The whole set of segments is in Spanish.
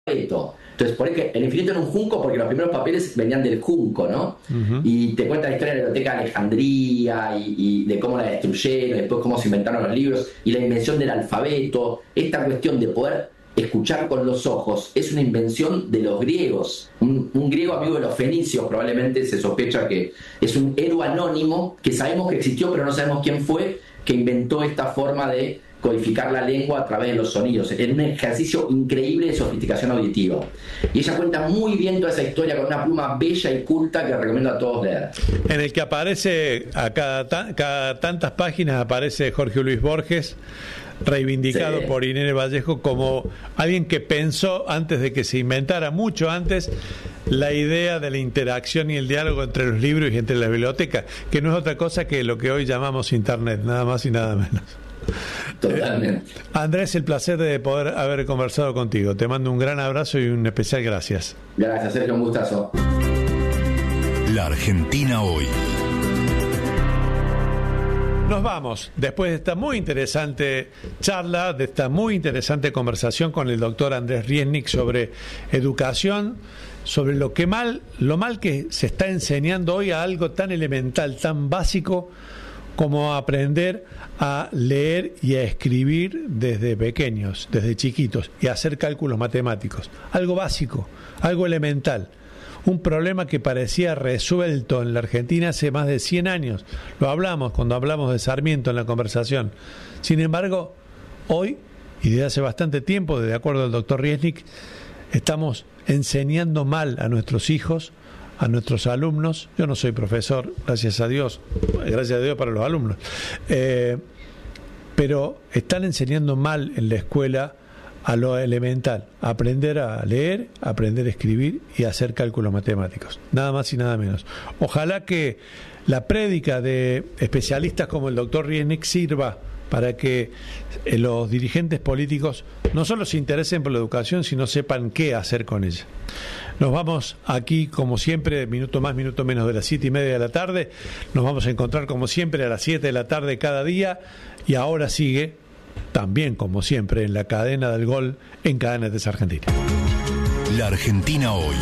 Entonces, por ahí que el infinito era un junco porque los primeros papeles venían del junco, ¿no? Uh-huh. Y te cuenta la historia de la biblioteca de Alejandría y de cómo la destruyeron, después cómo se inventaron los libros y la invención del alfabeto. Esta cuestión de poder escuchar con los ojos es una invención de los griegos. Un griego amigo de los fenicios probablemente se sospecha que es un héroe anónimo que sabemos que existió pero no sabemos quién fue, que inventó esta forma de codificar la lengua a través de los sonidos. Es un ejercicio increíble de sofisticación auditiva. Y ella cuenta muy bien toda esa historia con una pluma bella y culta que recomiendo a todos leer. En el que aparece, a cada tantas páginas aparece Jorge Luis Borges, reivindicado por Irene Vallejo como alguien que pensó antes de que se inventara, mucho antes, la idea de la interacción y el diálogo entre los libros y entre la biblioteca, que no es otra cosa que lo que hoy llamamos Internet, nada más y nada menos. Totalmente. Andrés, el placer de poder haber conversado contigo. Te mando un gran abrazo y un especial gracias. Gracias, Sergio, un gustazo. La Argentina hoy. Nos vamos, después de esta muy interesante charla, de esta muy interesante conversación con el doctor Andrés Riesnik sobre educación, sobre lo mal que se está enseñando hoy a algo tan elemental, tan básico como aprender a leer y a escribir desde pequeños, desde chiquitos, y a hacer cálculos matemáticos. Algo básico, algo elemental. Un problema que parecía resuelto en la Argentina hace más de 100 años. Lo hablamos cuando hablamos de Sarmiento en la conversación. Sin embargo, hoy, y desde hace bastante tiempo, de acuerdo al doctor Riesnik, estamos enseñando mal a nuestros hijos, a nuestros alumnos. Yo no soy profesor, gracias a Dios para los alumnos, pero están enseñando mal en la escuela a lo elemental, aprender a leer, aprender a escribir y a hacer cálculos matemáticos, nada más y nada menos. Ojalá que la prédica de especialistas como el doctor Riesnik sirva para que los dirigentes políticos no solo se interesen por la educación, sino sepan qué hacer con ella. Nos vamos aquí, como siempre, minuto más, minuto menos de las 7:30 de la tarde. Nos vamos a encontrar, como siempre, a las 7 de la tarde cada día. Y ahora sigue, también como siempre, en la cadena del gol, en Cadena 3 Argentina. La Argentina hoy.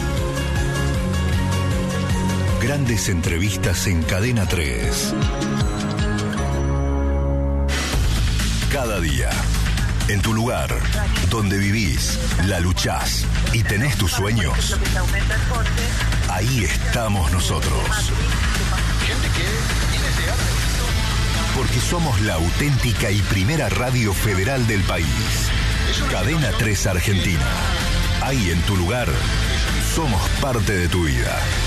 Grandes entrevistas en Cadena 3. Cada día, en tu lugar, donde vivís, la luchás y tenés tus sueños, ahí estamos nosotros. Porque somos la auténtica y primera radio federal del país. Cadena 3 Argentina. Ahí en tu lugar, somos parte de tu vida.